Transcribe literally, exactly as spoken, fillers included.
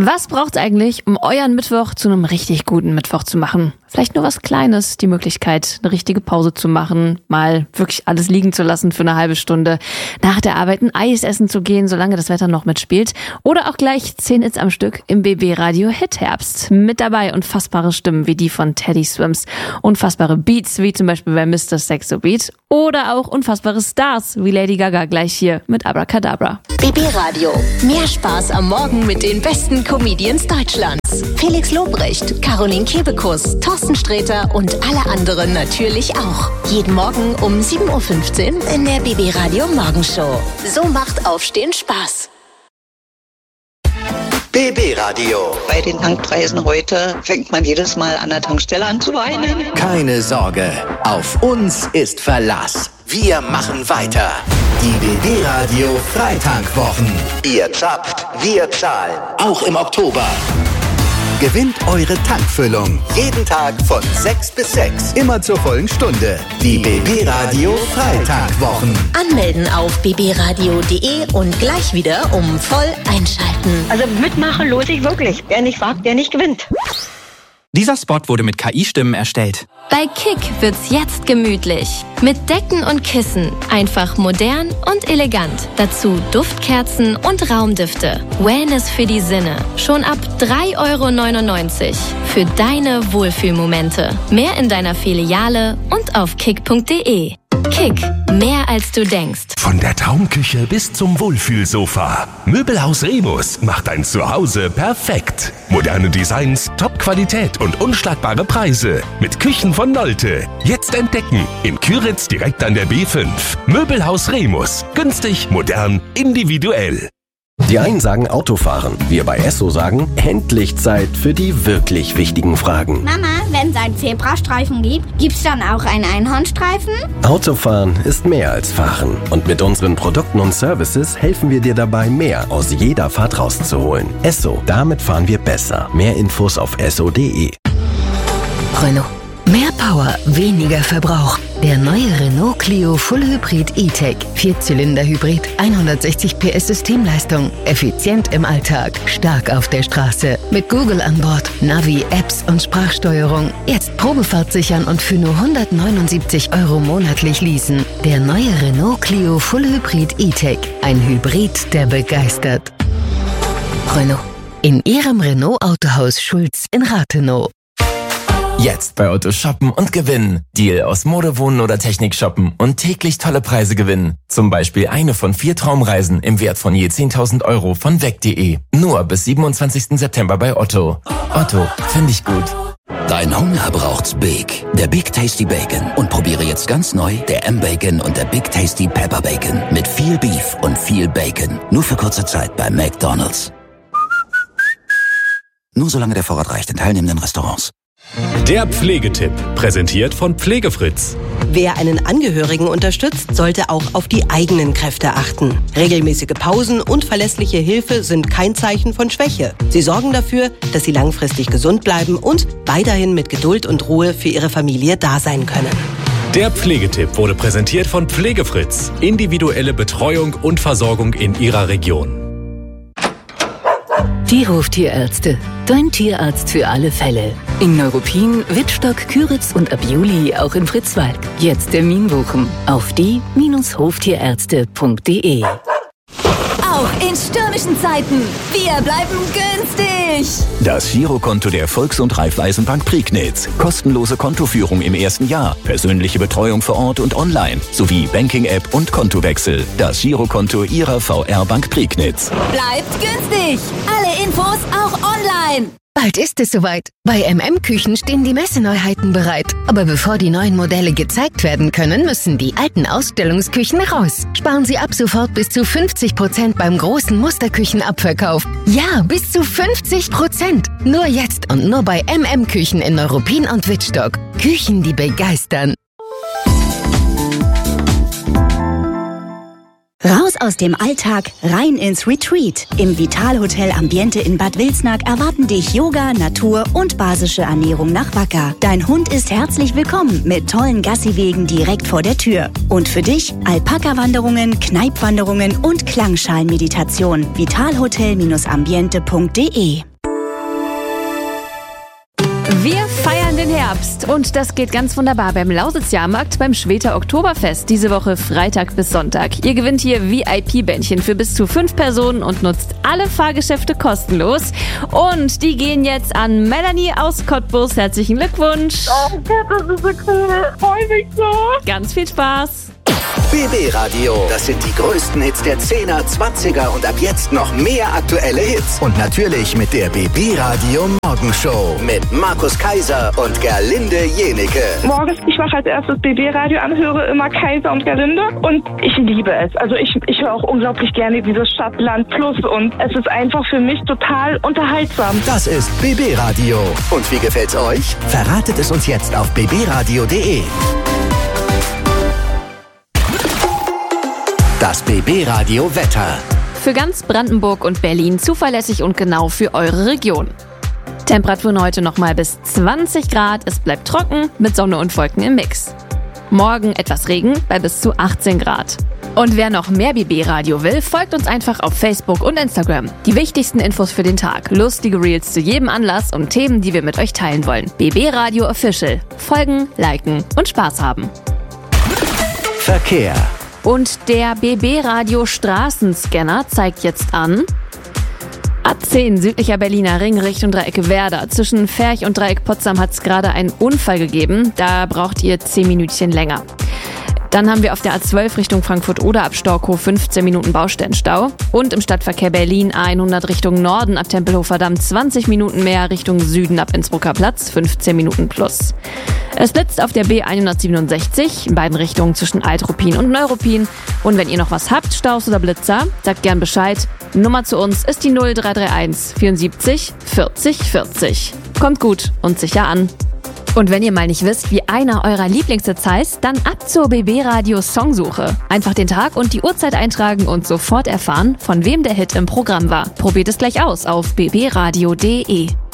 Was braucht's eigentlich, um euren Mittwoch zu einem richtig guten Mittwoch zu machen? Vielleicht nur was Kleines, die Möglichkeit, eine richtige Pause zu machen, mal wirklich alles liegen zu lassen für eine halbe Stunde, nach der Arbeit ein Eis essen zu gehen, solange das Wetter noch mitspielt, oder auch gleich zehn Hits am Stück im B B-Radio Hit Herbst. Mit dabei unfassbare Stimmen wie die von Teddy Swims, unfassbare Beats wie zum Beispiel bei Mister Sexo Beat oder auch unfassbare Stars wie Lady Gaga gleich hier mit Abracadabra. B B-Radio. Mehr Spaß am Morgen mit den besten Comedians Deutschlands. Felix Lobrecht, Caroline Kebekus, Thorsten Sträter und alle anderen natürlich auch. Jeden Morgen um sieben Uhr fünfzehn in der B B-Radio Morgenshow. So macht Aufstehen Spaß. B B-Radio. Bei den Tankpreisen heute fängt man jedes Mal an der Tankstelle an zu weinen. Keine Sorge, auf uns ist Verlass. Wir machen weiter. Die B B-Radio Freitankwwochen. Ihr zapft, wir zahlen. Auch im Oktober. Gewinnt eure Tankfüllung. Jeden Tag von sechs bis sechs. Immer zur vollen Stunde. Die B B-Radio Freitankwwochen. Anmelden auf b b radio punkt d e und gleich wieder um voll einschalten. Also mitmachen lohnt sich wirklich. Wer nicht wagt, der nicht gewinnt. Dieser Spot wurde mit K I-Stimmen erstellt. Bei Kick wird's jetzt gemütlich. Mit Decken und Kissen. Einfach modern und elegant. Dazu Duftkerzen und Raumdüfte. Wellness für die Sinne. Schon ab drei Euro neunundneunzig. Für deine Wohlfühlmomente. Mehr in deiner Filiale und auf kick punkt d e. Kick. Mehr als du denkst. Von der Traumküche bis zum Wohlfühlsofa. Möbelhaus Remus macht dein Zuhause perfekt. Moderne Designs, Top-Qualität und unschlagbare Preise. Mit Küchen von Nolte. Jetzt entdecken. In Küritz direkt an der B fünf. Möbelhaus Remus. Günstig, modern, individuell. Die einen sagen Autofahren. Wir bei Esso sagen, endlich Zeit für die wirklich wichtigen Fragen. Mama, wenn es einen Zebrastreifen gibt, gibt's dann auch einen Einhornstreifen? Autofahren ist mehr als Fahren. Und mit unseren Produkten und Services helfen wir dir dabei, mehr aus jeder Fahrt rauszuholen. Esso, damit fahren wir besser. Mehr Infos auf esso punkt d e. Renault. Mehr Power, weniger Verbrauch. Der neue Renault Clio Full Hybrid E-Tech. Vierzylinder-Hybrid, hundertsechzig P S Systemleistung. Effizient im Alltag, stark auf der Straße. Mit Google an Bord, Navi, Apps und Sprachsteuerung. Jetzt Probefahrt sichern und für nur hundertneunundsiebzig Euro monatlich leasen. Der neue Renault Clio Full Hybrid E-Tech. Ein Hybrid, der begeistert. Renault. In Ihrem Renault Autohaus Schulz in Rathenow. Jetzt bei Otto shoppen und gewinnen. Deal aus Mode, Wohnen oder Technik shoppen und täglich tolle Preise gewinnen. Zum Beispiel eine von vier Traumreisen im Wert von je zehntausend Euro von weg punkt d e. Nur bis siebenundzwanzigsten September bei Otto. Otto, finde ich gut. Dein Hunger braucht's Big. Der Big Tasty Bacon. Und probiere jetzt ganz neu der M-Bacon und der Big Tasty Pepper Bacon. Mit viel Beef und viel Bacon. Nur für kurze Zeit bei McDonald's. Nur solange der Vorrat reicht in teilnehmenden Restaurants. Der Pflegetipp, präsentiert von Pflegefritz. Wer einen Angehörigen unterstützt, sollte auch auf die eigenen Kräfte achten. Regelmäßige Pausen und verlässliche Hilfe sind kein Zeichen von Schwäche. Sie sorgen dafür, dass Sie langfristig gesund bleiben und weiterhin mit Geduld und Ruhe für Ihre Familie da sein können. Der Pflegetipp wurde präsentiert von Pflegefritz. Individuelle Betreuung und Versorgung in Ihrer Region. Die Hoftierärzte. Dein Tierarzt für alle Fälle. In Neuruppin, Wittstock, Küritz und ab Juli auch in Fritzwalk. Jetzt Termin buchen auf die Bindestrich hoftierärzte punkt d e. Auch in stürmischen Zeiten. Wir bleiben günstig. Das Girokonto der Volks- und Raiffeisenbank Prignitz. Kostenlose Kontoführung im ersten Jahr. Persönliche Betreuung vor Ort und online. Sowie Banking-App und Kontowechsel. Das Girokonto Ihrer V R-Bank Prignitz. Bleibt günstig. Alle Infos auch online. Bald ist es soweit. Bei M M Küchen stehen die Messeneuheiten bereit. Aber bevor die neuen Modelle gezeigt werden können, müssen die alten Ausstellungsküchen raus. Sparen Sie ab sofort bis zu fünfzig Prozent beim großen Musterküchenabverkauf. Ja, bis zu fünfzig Prozent. Nur jetzt und nur bei M M Küchen in Neuruppin und Wittstock. Küchen, die begeistern. Raus aus dem Alltag, rein ins Retreat. Im Vital-Hotel Ambiente in Bad Wilsnack erwarten dich Yoga, Natur und basische Ernährung nach Wacker. Dein Hund ist herzlich willkommen mit tollen Gassiwegen direkt vor der Tür. Und für dich Alpaka-Wanderungen, Kneipwanderungen und Klangschalenmeditation. vitalhotel Bindestrich ambiente punkt d e Wir feiern den Herbst und das geht ganz wunderbar beim Lausitzjahrmarkt beim Schweter Oktoberfest. Diese Woche Freitag bis Sonntag. Ihr gewinnt hier V I P-Bändchen für bis zu fünf Personen und nutzt alle Fahrgeschäfte kostenlos. Und die gehen jetzt an Melanie aus Cottbus. Herzlichen Glückwunsch. Danke, das ist so cool. Freu mich so. Ganz viel Spaß. B B Radio, das sind die größten Hits der zehner, zwanziger und ab jetzt noch mehr aktuelle Hits. Und natürlich mit der B B Radio Morgenshow mit Markus Kaiser und Gerlinde Jenike. Morgens, ich mache als erstes B B Radio an, höre immer Kaiser und Gerlinde und ich liebe es. Also ich, ich höre auch unglaublich gerne dieses Stadt-Land Plus und es ist einfach für mich total unterhaltsam. Das ist B B Radio. Und wie gefällt's euch? Verratet es uns jetzt auf b b radio punkt d e. Das B B Radio Wetter. Für ganz Brandenburg und Berlin zuverlässig und genau für eure Region. Temperaturen heute nochmal bis zwanzig Grad. Es bleibt trocken mit Sonne und Wolken im Mix. Morgen etwas Regen bei bis zu achtzehn Grad. Und wer noch mehr B B Radio will, folgt uns einfach auf Facebook und Instagram. Die wichtigsten Infos für den Tag, lustige Reels zu jedem Anlass und Themen, die wir mit euch teilen wollen. B B Radio Official. Folgen, liken und Spaß haben. Verkehr. Und der B B Radio Straßenscanner zeigt jetzt an A zehn südlicher Berliner Ring Richtung Dreieck Werder. Zwischen Ferch und Dreieck Potsdam hat es gerade einen Unfall gegeben. Da braucht ihr zehn Minütchen länger. Dann haben wir auf der A zwölf Richtung Frankfurt-Oder ab Storkow fünfzehn Minuten Baustellenstau. Und im Stadtverkehr Berlin A hundert Richtung Norden ab Tempelhofer Damm zwanzig Minuten mehr, Richtung Süden ab Innsbrucker Platz fünfzehn Minuten plus. Es blitzt auf der B hundertsiebenundsechzig in beiden Richtungen zwischen Altruppin und Neuruppin. Und wenn ihr noch was habt, Staus oder Blitzer, sagt gern Bescheid. Nummer zu uns ist die null drei drei eins vierundsiebzig vierzig vierzig. Kommt gut und sicher an. Und wenn ihr mal nicht wisst, wie einer eurer Lieblingshits heißt, dann ab zur B B Radio Songsuche. Einfach den Tag und die Uhrzeit eintragen und sofort erfahren, von wem der Hit im Programm war. Probiert es gleich aus auf b b radio punkt d e.